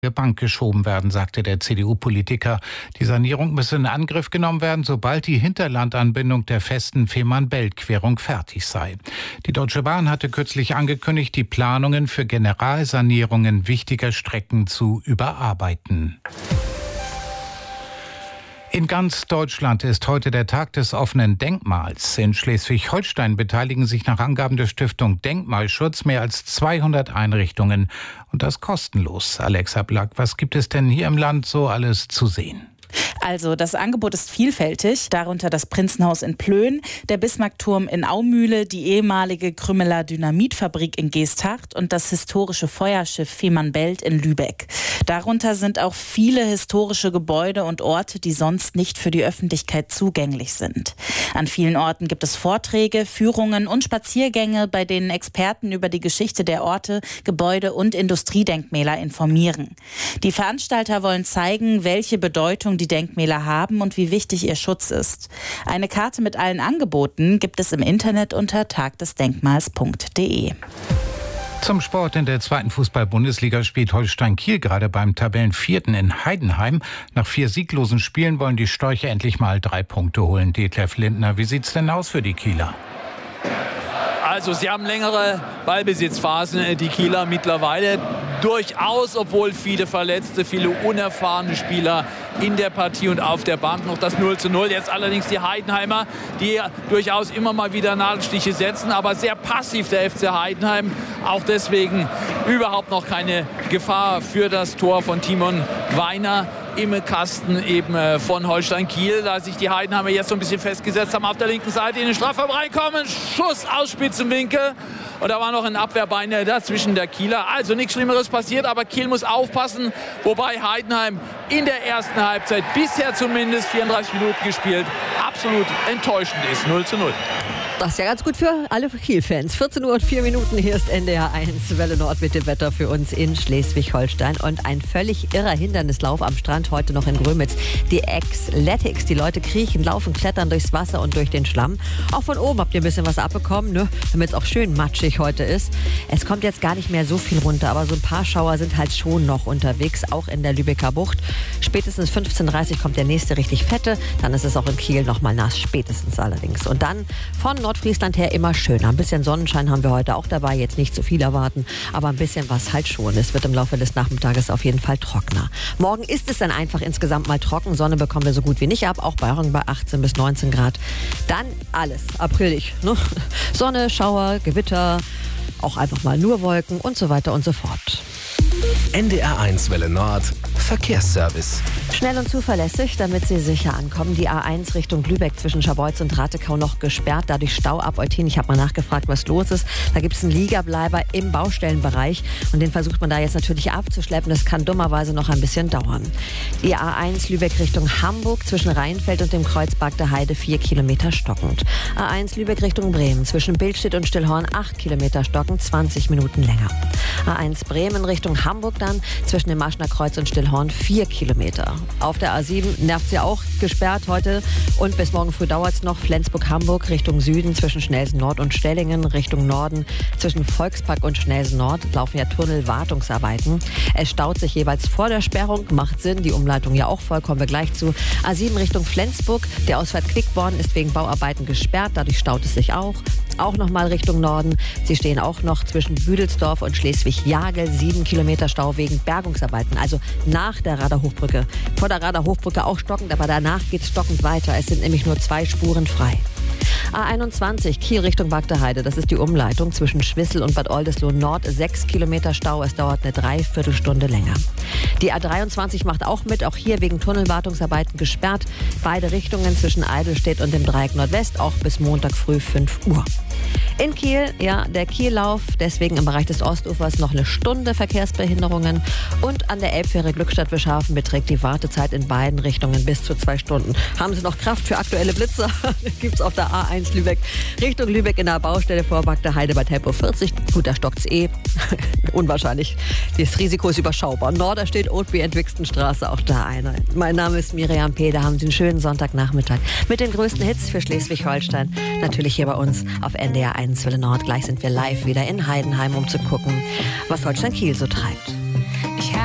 Bank geschoben werden, sagte der CDU-Politiker. Die Sanierung müsse in Angriff genommen werden, sobald die Hinterlandanbindung der festen Fehmarn-Belt-Querung fertig sei. Die Deutsche Bahn hatte kürzlich angekündigt, die Planungen für Generalsanierungen wichtiger Strecken zu überarbeiten. In ganz Deutschland ist heute der Tag des offenen Denkmals. In Schleswig-Holstein beteiligen sich nach Angaben der Stiftung Denkmalschutz mehr als 200 Einrichtungen. Und das kostenlos. Alexa Black, was gibt es denn hier im Land so alles zu sehen? Also das Angebot ist vielfältig, darunter das Prinzenhaus in Plön, der Bismarckturm in Aumühle, die ehemalige Krümmeler Dynamitfabrik in Geesthacht und das historische Feuerschiff Fehmarn-Belt in Lübeck. Darunter sind auch viele historische Gebäude und Orte, die sonst nicht für die Öffentlichkeit zugänglich sind. An vielen Orten gibt es Vorträge, Führungen und Spaziergänge, bei denen Experten über die Geschichte der Orte, Gebäude und Industriedenkmäler informieren. Die Veranstalter wollen zeigen, welche Bedeutung die Denkmäler haben und wie wichtig ihr Schutz ist. Eine Karte mit allen Angeboten gibt es im Internet unter tagdesdenkmals.de. Zum Sport: in der zweiten Fußball-Bundesliga spielt Holstein Kiel gerade beim Tabellenvierten in Heidenheim. Nach 4 sieglosen Spielen wollen die Störche endlich mal 3 Punkte holen. Detlef Lindner, wie sieht's denn aus für die Kieler? Also sie haben längere Ballbesitzphasen, die Kieler mittlerweile. Durchaus, obwohl viele Verletzte, viele unerfahrene Spieler in der Partie und auf der Bank. Noch das 0:0. Jetzt allerdings die Heidenheimer, die durchaus immer mal wieder Nadelstiche setzen, aber sehr passiv der FC Heidenheim. Auch deswegen überhaupt noch keine Gefahr für das Tor von Timon Weiner im Kasten eben von Holstein Kiel. Da sich die Heidenheimer jetzt so ein bisschen festgesetzt haben, auf der linken Seite in den Strafraum reinkommen. Schuss aus Spitzenwinkel. Und da war noch ein Abwehrbein dazwischen der Kieler. Also nichts Schlimmeres passiert, aber Kiel muss aufpassen. Wobei Heidenheim in der ersten Halbzeit, bisher zumindest 34 Minuten gespielt, absolut enttäuschend ist. 0:0. Das ist ja ganz gut für alle Kiel-Fans. 14 Uhr und 4 Minuten, hier ist NDR 1 Welle Nord mit dem Wetter für uns in Schleswig-Holstein. Und ein völlig irrer Hindernislauf am Strand heute noch in Grömitz. Die Xletics, die Leute kriechen, laufen, klettern durchs Wasser und durch den Schlamm. Auch von oben habt ihr ein bisschen was abbekommen, ne? Damit es auch schön matschig heute ist. Es kommt jetzt gar nicht mehr so viel runter, aber so ein paar Schauer sind halt schon noch unterwegs, auch in der Lübecker Bucht. Spätestens 15:30 kommt der nächste richtig fette, dann ist es auch in Kiel nochmal nass, spätestens allerdings. Und dann von Nordfriesland her immer schöner. Ein bisschen Sonnenschein haben wir heute auch dabei, jetzt nicht zu viel erwarten, aber ein bisschen was halt schon. Es wird im Laufe des Nachmittages auf jeden Fall trockener. Morgen ist es dann einfach insgesamt mal trocken, Sonne bekommen wir so gut wie nicht ab, auch bei 18 bis 19 Grad. Dann alles aprilisch, ne? Sonne, Schauer, Gewitter, auch einfach mal nur Wolken und so weiter und so fort. NDR 1 Welle Nord Verkehrsservice. Schnell und zuverlässig, damit Sie sicher ankommen. Die A1 Richtung Lübeck zwischen Scharbeutz und Ratekau noch gesperrt, dadurch Stau ab Eutin. Ich habe mal nachgefragt, was los ist. Da gibt es einen Liegerbleiber im Baustellenbereich und den versucht man da jetzt natürlich abzuschleppen. Das kann dummerweise noch ein bisschen dauern. Die A1 Lübeck Richtung Hamburg zwischen Rheinfeld und dem Kreuz Bagde Heide 4 Kilometer stockend. A1 Lübeck Richtung Bremen zwischen Billstedt und Stillhorn 8 Kilometer stockend, 20 Minuten länger. A1 Bremen Richtung Hamburg dann zwischen dem Marschner Kreuz und Stillhorn 4 Kilometer. Auf der A7 nervt sie auch, gesperrt heute und bis morgen früh dauert es noch. Flensburg-Hamburg Richtung Süden zwischen Schnelsen Nord und Stellingen, Richtung Norden zwischen Volkspark und Schnelsen Nord laufen ja Tunnelwartungsarbeiten. Es staut sich jeweils vor der Sperrung, macht Sinn, die Umleitung ja auch voll, kommen wir gleich zu. A7 Richtung Flensburg, der Ausfahrt Quickborn ist wegen Bauarbeiten gesperrt, dadurch staut es sich auch. Auch nochmal Richtung Norden. Sie stehen auch noch zwischen Büdelsdorf und Schleswig-Jagel. 7 Kilometer Stau wegen Bergungsarbeiten. Also nach der Radarhochbrücke. Vor der Radarhochbrücke auch stockend, aber danach geht es stockend weiter. Es sind nämlich nur 2 Spuren frei. A21 Kiel Richtung Bagde Heide. Das ist die Umleitung zwischen Schwissel und Bad Oldesloe Nord. 6 Kilometer Stau. Es dauert eine Dreiviertelstunde länger. Die A23 macht auch mit. Auch hier wegen Tunnelwartungsarbeiten gesperrt. Beide Richtungen zwischen Eidelstedt und dem Dreieck Nordwest. Auch bis Montag früh 5 Uhr. In Kiel, ja, der Kiellauf, deswegen im Bereich des Ostufers noch eine Stunde Verkehrsbehinderungen. Und an der Elbfähre Glückstadt-Wischhafen beträgt die Wartezeit in beiden Richtungen bis zu 2 Stunden. Haben Sie noch Kraft für aktuelle Blitzer? Gibt es auf der A1 Lübeck Richtung Lübeck in der Baustelle vor Bagde Heide bei Tempo 40. Gut, da stockt's unwahrscheinlich. Das Risiko ist überschaubar. Norderstedt, Oatby, Entwixtenstraße, auch da einer. Mein Name ist Miriam P. Da haben Sie einen schönen Sonntagnachmittag mit den größten Hits für Schleswig-Holstein. Natürlich hier bei uns auf NDR 1 Welle Nord. Gleich sind wir live wieder in Heidenheim, um zu gucken, was Holstein Kiel so treibt.